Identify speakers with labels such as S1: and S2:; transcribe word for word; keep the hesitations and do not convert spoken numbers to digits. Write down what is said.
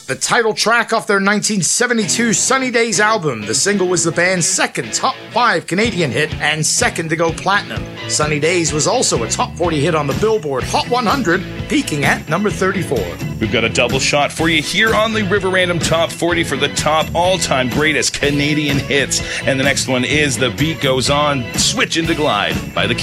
S1: the title track off their nineteen seventy-two Sunny Days album. The single was the band's second top five Canadian hit and second to go platinum. Sunny Days was also a top forty hit on the Billboard Hot one hundred, peaking at number thirty-four.
S2: We've got a double shot for you here on the River Random Top forty for the top all-time greatest Canadian hits. And the next one is The Beat Goes On, Switch into Glide by The